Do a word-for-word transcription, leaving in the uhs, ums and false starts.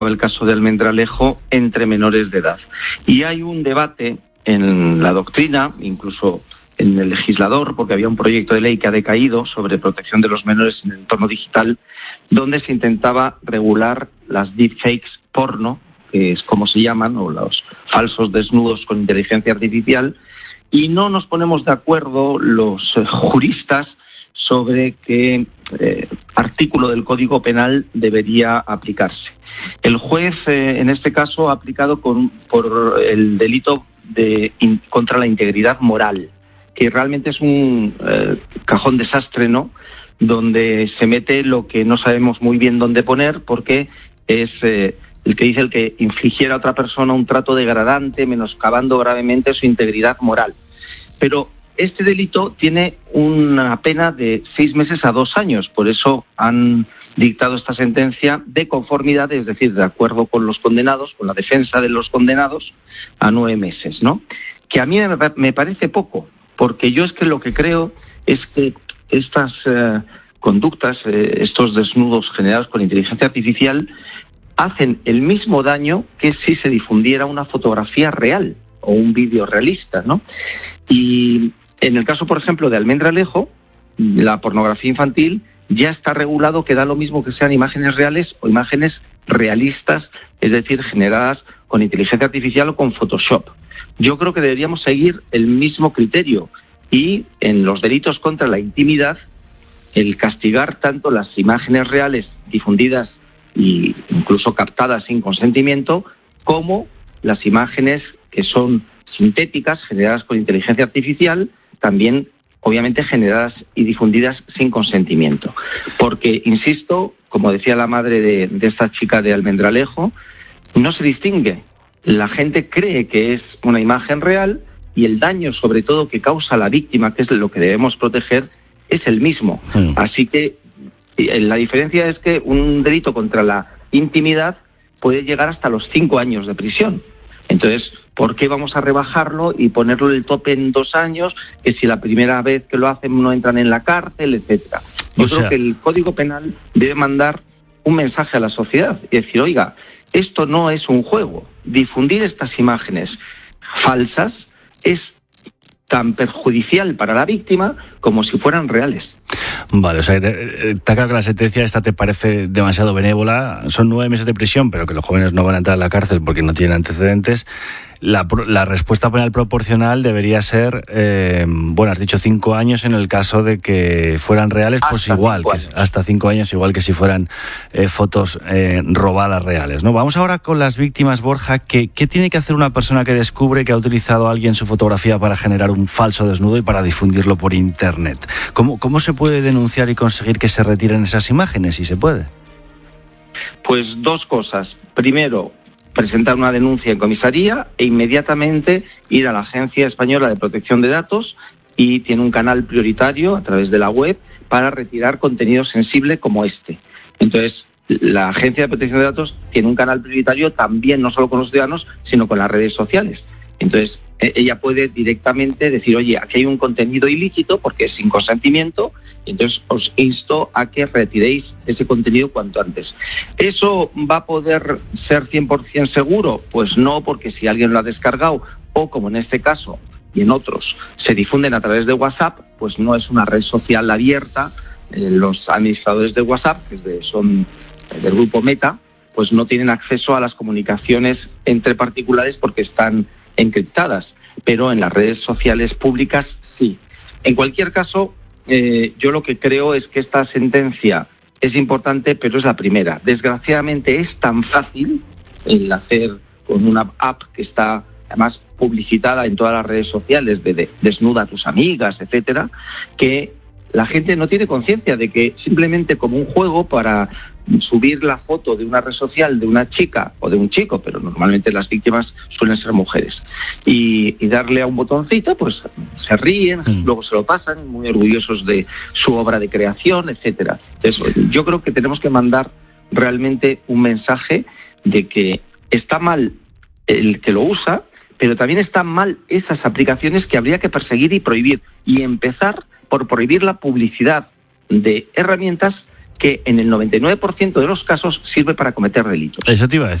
el caso de Almendralejo entre menores de edad. Y hay un debate en la doctrina, incluso en el legislador, porque había un proyecto de ley que ha decaído sobre protección de los menores en el entorno digital, donde se intentaba regular las deepfakes porno, que es como se llaman, o los falsos desnudos con inteligencia artificial, y no nos ponemos de acuerdo los eh, juristas sobre qué eh, artículo del Código Penal debería aplicarse. El juez, eh, en este caso, ha aplicado con, por el delito de in, contra la integridad moral, que realmente es un eh, cajón desastre, ¿no?, donde se mete lo que no sabemos muy bien dónde poner, porque es eh, el que dice el que infligiera a otra persona un trato degradante, menoscabando gravemente su integridad moral. Pero este delito tiene una pena de seis meses a dos años, por eso han dictado esta sentencia de conformidad, es decir, de acuerdo con los condenados, con la defensa de los condenados, a nueve meses, ¿no? Que a mí me parece poco, porque yo es que lo que creo es que estas eh, conductas, eh, estos desnudos generados con inteligencia artificial, hacen el mismo daño que si se difundiera una fotografía real o un vídeo realista, ¿no? Y en el caso, por ejemplo, de Almendralejo, la pornografía infantil ya está regulado que da lo mismo que sean imágenes reales o imágenes realistas, es decir, generadas con inteligencia artificial o con Photoshop. Yo creo que deberíamos seguir el mismo criterio y en los delitos contra la intimidad, el castigar tanto las imágenes reales difundidas e incluso captadas sin consentimiento, como las imágenes que son sintéticas, generadas con inteligencia artificial, también obviamente generadas y difundidas sin consentimiento. Porque, insisto, como decía la madre de, de esta chica de Almendralejo, no se distingue. La gente cree que es una imagen real y el daño, sobre todo, que causa la víctima, que es lo que debemos proteger, es el mismo. Sí. Así que la diferencia es que un delito contra la intimidad puede llegar hasta los cinco años de prisión. Entonces, ¿por qué vamos a rebajarlo y ponerlo el tope en dos años, que si la primera vez que lo hacen no entran en la cárcel, etcétera? Yo o creo sea... que el Código Penal debe mandar un mensaje a la sociedad y decir, oiga, esto no es un juego. Difundir estas imágenes falsas es tan perjudicial para la víctima como si fueran reales. Vale, o sea, está claro que la sentencia esta te parece demasiado benévola. Son nueve meses de prisión, pero que los jóvenes no van a entrar a la cárcel porque no tienen antecedentes. La, la respuesta penal proporcional debería ser, eh, bueno, has dicho cinco años en el caso de que fueran reales, pues hasta igual, cinco que, hasta cinco años, igual que si fueran eh, fotos eh, robadas reales, ¿no? Vamos ahora con las víctimas, Borja. ¿Qué, ¿Qué tiene que hacer una persona que descubre que ha utilizado a alguien su fotografía para generar un falso desnudo y para difundirlo por internet? ¿Cómo, cómo se puede denunciar y conseguir que se retiren esas imágenes, si se puede? Pues dos cosas. Primero, presentar una denuncia en comisaría e inmediatamente ir a la Agencia Española de Protección de Datos, y tiene un canal prioritario a través de la web para retirar contenido sensible como este. Entonces, la Agencia de Protección de Datos tiene un canal prioritario también, no solo con los ciudadanos, sino con las redes sociales. Entonces, ella puede directamente decir, oye, aquí hay un contenido ilícito porque es sin consentimiento, entonces os insto a que retiréis ese contenido cuanto antes. ¿Eso va a poder ser cien por ciento seguro? Pues no, porque si alguien lo ha descargado, o como en este caso y en otros, se difunden a través de WhatsApp, pues no es una red social abierta. Eh, los administradores de WhatsApp, que son del grupo Meta, pues no tienen acceso a las comunicaciones entre particulares porque están encriptadas, pero en las redes sociales públicas sí. En cualquier caso, eh, yo lo que creo es que esta sentencia es importante, pero es la primera. Desgraciadamente es tan fácil el hacer con una app que está además publicitada en todas las redes sociales, de, de desnuda a tus amigas, etcétera, que la gente no tiene conciencia de que simplemente como un juego para subir la foto de una red social de una chica o de un chico, pero normalmente las víctimas suelen ser mujeres, y, y darle a un botoncito, pues se ríen, mm. luego se lo pasan, muy orgullosos de su obra de creación, etcétera. Entonces, yo creo que tenemos que mandar realmente un mensaje de que está mal el que lo usa, pero también están mal esas aplicaciones que habría que perseguir y prohibir, y empezar por prohibir la publicidad de herramientas que en el noventa y nueve por ciento de los casos sirve para cometer delitos. Eso te iba a decir.